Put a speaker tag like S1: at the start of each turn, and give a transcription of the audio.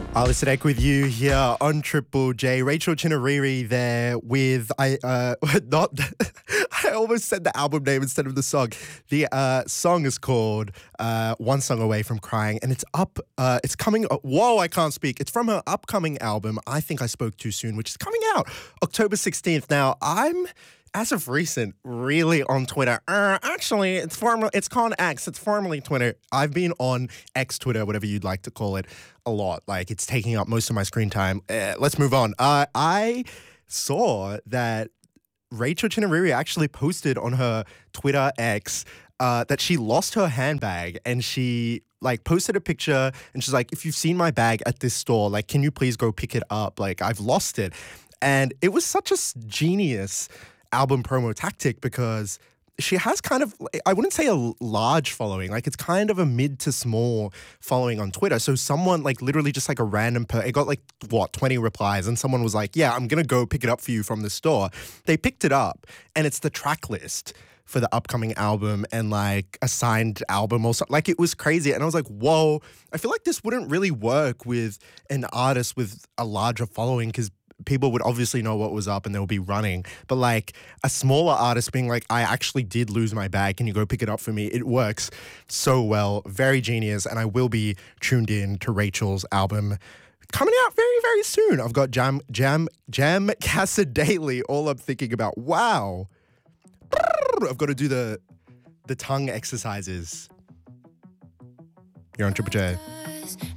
S1: Alistair Eck with you here on Triple J. Rachel Chinariri there with not I almost said the album name instead of the song. The song is called One Song Away from Crying, and it's up. It's coming. Whoa, I can't speak. It's from her upcoming album. I think I spoke too soon, which is coming out October 16th. Now I'm, as of recent, really on Twitter. Actually, it's called X. It's formerly Twitter. I've been on X Twitter, whatever you'd like to call it, a lot. Like, it's taking up most of my screen time. Let's move on. I saw that Rachel Chinariri actually posted on her Twitter X that she lost her handbag, and she like posted a picture, and she's like, if you've seen my bag at this store, like, can you please go pick it up? Like, I've lost it. And it was such a genius album promo tactic because she has kind of, I wouldn't say a large following, like it's kind of a mid to small following on Twitter. So someone like literally just like a random it got like 20 replies, and someone was like, yeah, I'm gonna go pick it up for you from the store. They picked it up, and it's the track list for the upcoming album and like a signed album or something. Like, it was crazy. And I was like, whoa, I feel like this wouldn't really work with an artist with a larger following, because people would obviously know what was up and they'll be running. But like a smaller artist being like, I actually did lose my bag, can you go pick it up for me? It works so well. Very genius. And I will be tuned in to Rachel's album coming out very, very soon. I've got Jam Casa Daily. All I'm thinking about, wow. I've got to do the tongue exercises. You're on Triple J.